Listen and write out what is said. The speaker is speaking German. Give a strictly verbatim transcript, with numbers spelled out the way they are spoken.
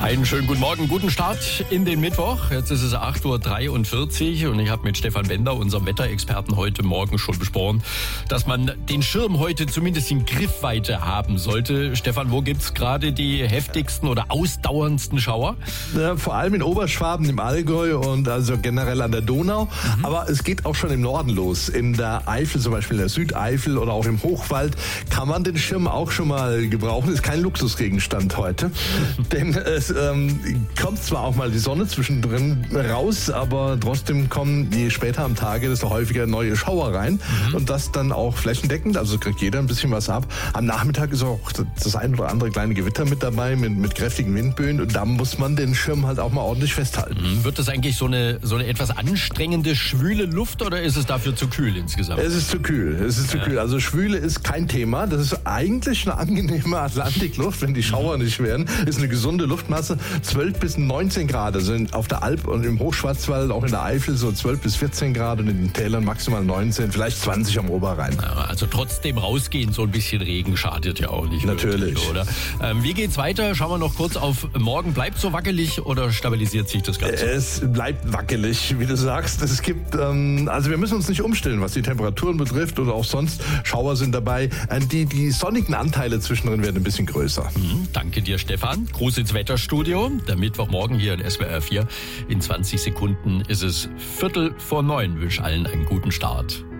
Einen schönen guten Morgen, guten Start in den Mittwoch. Jetzt ist es acht Uhr dreiundvierzig und ich habe mit Stefan Bender, unserem Wetterexperten, heute Morgen schon besprochen, dass man den Schirm heute zumindest in Griffweite haben sollte. Stefan, wo gibt's gerade die heftigsten oder ausdauerndsten Schauer? Ja, vor allem in Oberschwaben, im Allgäu und also generell an der Donau. Mhm. Aber es geht auch schon im Norden los. In der Eifel, zum Beispiel in der Südeifel oder auch im Hochwald, kann man den Schirm auch schon mal gebrauchen. Ist kein Luxusgegenstand heute. Denn es ähm, kommt zwar auch mal die Sonne zwischendrin raus, aber trotzdem kommen je später am Tage, desto häufiger neue Schauer rein. Mhm. Und das dann auch flächendeckend, also kriegt jeder ein bisschen was ab. Am Nachmittag ist auch das ein oder andere kleine Gewitter mit dabei, mit, mit kräftigen Windböen. Und da muss man den Schirm halt auch mal ordentlich festhalten. Mhm. Wird das eigentlich so eine, so eine etwas anstrengende, schwüle Luft oder ist es dafür zu kühl insgesamt? Es ist zu kühl. Es ist zu ja. kühl. Also Schwüle ist kein Thema. Das ist eigentlich eine angenehme Atlantikluft, wenn die Schauer nicht wären. Ist eine gesunde Luftmasse. zwölf bis neunzehn Grad. Also auf der Alp und im Hochschwarzwald, auch in der Eifel so zwölf bis vierzehn Grad und in den Tälern maximal neunzehn, vielleicht zwanzig am Oberrhein. Ja, also trotzdem rausgehen, so ein bisschen Regen schadet ja auch nicht. Natürlich. Wirklich, oder? Ähm, wie geht's weiter? Schauen wir noch kurz auf morgen. Bleibt so wackelig oder stabilisiert sich das Ganze? Es bleibt wackelig, wie du sagst. Es gibt, ähm, also wir müssen uns nicht umstellen, was die Temperaturen betrifft oder auch sonst. Schauer sind dabei. Die, die sonnigen Anteile zwischendrin werden ein bisschen größer. Mhm, danke dir, Stefan. Gruß ins Wetterstudio. Der Mittwochmorgen hier in S W R vier. In zwanzig Sekunden ist es Viertel vor neun. Wünsche allen einen guten Start.